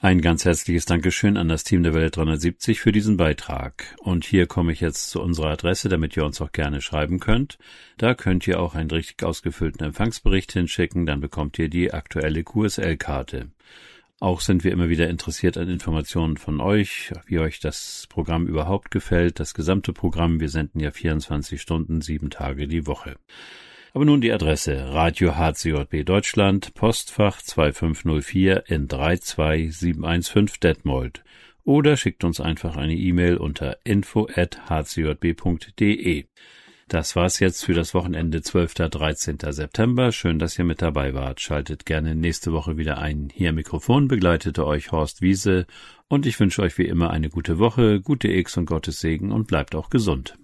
Ein ganz herzliches Dankeschön an das Team der Welle 370 für diesen Beitrag. Und hier komme ich jetzt zu unserer Adresse, damit ihr uns auch gerne schreiben könnt. Da könnt ihr auch einen richtig ausgefüllten Empfangsbericht hinschicken, dann bekommt ihr die aktuelle QSL-Karte. Auch sind wir immer wieder interessiert an Informationen von euch, wie euch das Programm überhaupt gefällt, das gesamte Programm. Wir senden ja 24 Stunden, 7 Tage die Woche. Aber nun die Adresse: Radio HCJB Deutschland, Postfach 2504 in 32715 Detmold. Oder schickt uns einfach eine E-Mail unter info@hcjb.de. Das war's jetzt für das Wochenende 12. 13. September. Schön, dass ihr mit dabei wart. Schaltet gerne nächste Woche wieder ein. Hier am Mikrofon begleitete euch Horst Wiese und ich wünsche euch wie immer eine gute Woche, gute X und Gottes Segen und bleibt auch gesund.